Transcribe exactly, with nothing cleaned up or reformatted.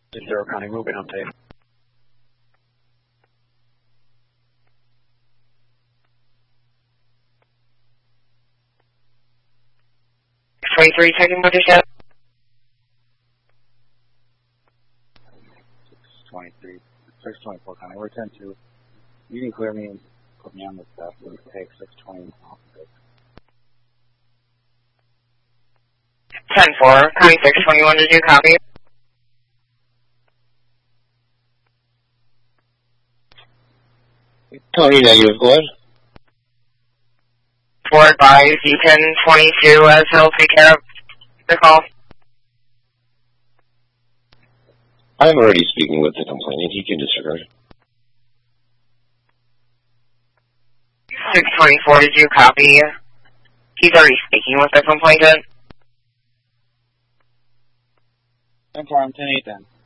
Zero County, moving on tape. twenty-three, checking mothership. six twenty-three, six twenty-four County, we're ten two. You can clear me and put me on the stuff and take six twenty off of it. ten four, County six twenty-one, did you copy? Tony, negative, go ahead. four advise, Beacon twenty-two, as he'll take care of the call. I'm already speaking with the complainant. He can disregard. six twenty-four, did you copy? He's already speaking with the complainant. ten four, I'm ten eight then.